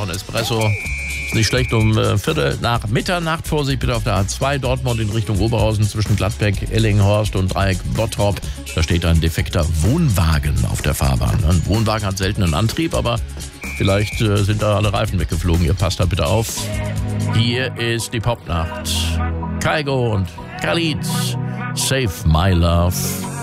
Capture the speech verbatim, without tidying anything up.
ein Espresso. Ist nicht schlecht, um äh, Viertel nach Mitternacht. Vorsicht bitte auf der A zwei Dortmund in Richtung Oberhausen zwischen Gladbeck, Ellinghorst und Dreieck Bottrop. Da steht ein defekter Wohnwagen auf der Fahrbahn. Ein Wohnwagen hat selten einen Antrieb, aber vielleicht äh, sind da alle Reifen weggeflogen. Ihr passt da bitte auf. Hier ist die Popnacht. Kygo und Khalid, Save My Love.